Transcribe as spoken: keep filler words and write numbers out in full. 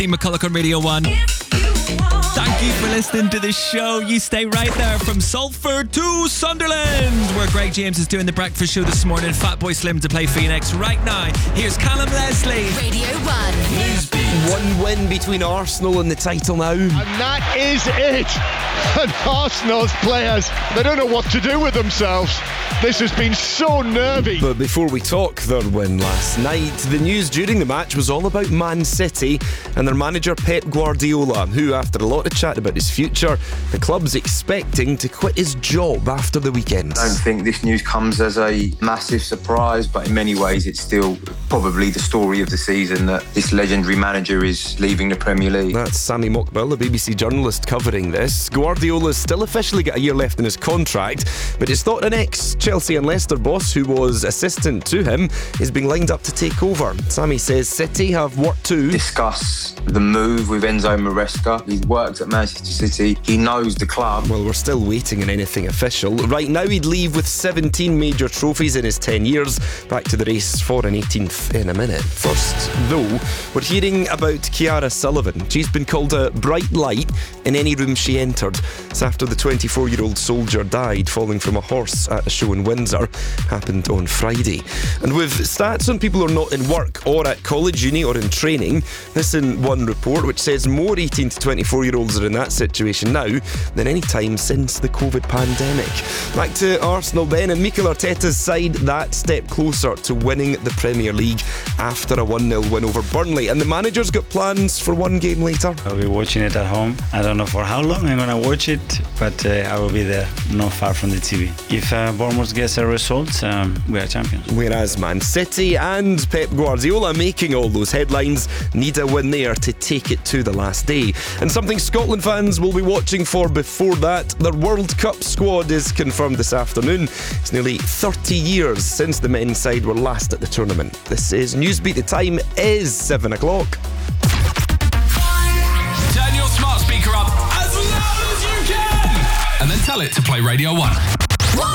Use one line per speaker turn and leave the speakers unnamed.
McCulloch on Radio one. Thank you for listening to the show. You stay right there from Salford to Sunderland, where Greg James is doing the breakfast show this morning. Fatboy Slim to play Phoenix right now. Here's Callum Leslie.
Radio one. Newsbeat.
One win between Arsenal and the title now.
And that is it. And Arsenal's players, they don't know what to do with themselves. This has been so nervy.
But before we talk their win last night, the news during the match was all about Man City and their manager Pep Guardiola, who, after a lot of chat about his future, the club's expecting to quit his job after the weekend.
I don't think this news comes as a massive surprise, but in many ways it's still probably the story of the season that this legendary manager is leaving the Premier League.
That's Sammy Mockbill, a B B C journalist covering this. Guardiola's still officially got a year left in his contract, but it's thought an ex-Chelsea and Leicester boss who was assistant to him is being lined up to take over. Sammy says City have work to
discuss the move with Enzo Maresca. He's worked at Manchester City. He knows the club.
Well, we're still waiting on anything official. Right now he'd leave with seventeen major trophies in his ten years. Back to the race for an eighteenth in a minute. First, though, we're hearing about Kiara Sullivan. She's been called a bright light in any room she entered. It's after the twenty-four-year-old soldier died falling from a horse at a show in Windsor. Happened on Friday. And with stats on people who are not in work or at college, uni or in training, this in one report which says more eighteen to twenty-four-year-olds are in that situation now than any time since the COVID pandemic. Back to Arsenal then, and Mikel Arteta's side that step closer to winning the Premier League after a one nil win over Burnley. And the manager's got plans for one game later.
I'll be watching it at home. I don't know for how long I'm going to watch it, but uh, I will be there, not far from the T V. If uh, Bournemouth gets a result, um, we are champions.
Whereas Man City and Pep Guardiola, making all those headlines, need a win there to take it to the last day. And something Scotland fans will be watching for before that, their World Cup squad is confirmed this afternoon. It's nearly thirty years since the men's side were last at the tournament. This is Newsbeat. The time is seven o'clock.
Turn your smart speaker up as loud as you can, and then tell it to play Radio one.